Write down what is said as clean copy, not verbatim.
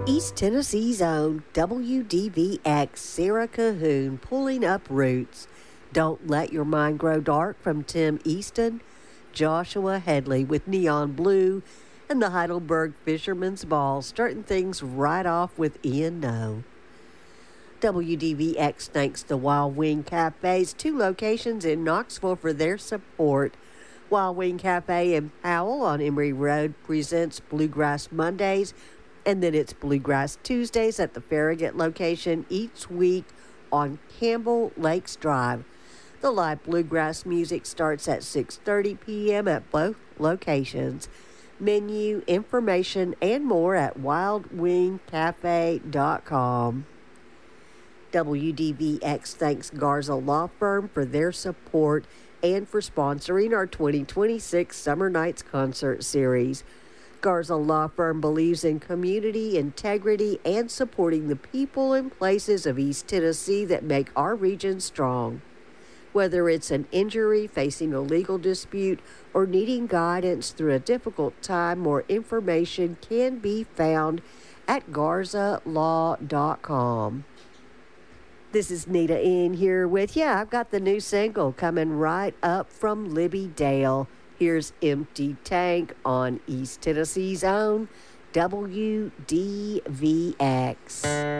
East Tennessee's own WDVX, Sarah Cahoon, pulling up roots. Don't Let Your Mind Grow Dark from Tim Easton, Joshua Headley with Neon Blue, and the Heidelberg Fisherman's Ball, starting things right off with Ian No. WDVX thanks the Wild Wing Cafe's 2 locations in Knoxville for their support. Wild Wing Cafe in Powell on Emory Road presents Bluegrass Mondays, and then it's Bluegrass Tuesdays at the Farragut location each week on Campbell Lakes Drive. The live bluegrass music starts at 6:30 p.m. at both locations. Menu, information, and more at wildwingcafe.com. WDVX thanks Garza Law Firm for their support and for sponsoring our 2026 Summer Nights Concert Series. Garza Law Firm believes in community, integrity, and supporting the people and places of East Tennessee that make our region strong. Whether it's an injury, facing a legal dispute, or needing guidance through a difficult time, more information can be found at garzalaw.com. This is Nita in here with you. I've got the new single coming right up from Libby Dale. Here's Empty Tank on East Tennessee's own WDVX.